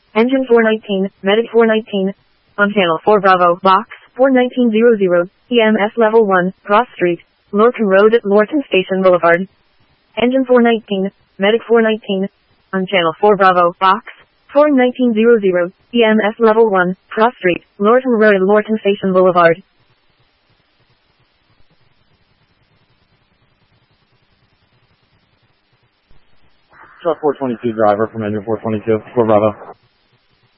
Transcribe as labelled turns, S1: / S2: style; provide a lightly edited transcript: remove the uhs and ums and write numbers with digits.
S1: Engine 419, Medic 419. On channel 4 Bravo, box 41900, EMS level 1, Cross Street, Lorton Road at Lorton Station Boulevard. Engine 419, Medic 419. On channel 4 Bravo, box 41900, EMS level 1, Cross Street, Lorton Road at Lorton Station Boulevard.
S2: Truck 422 driver from engine 422, 4 Bravo.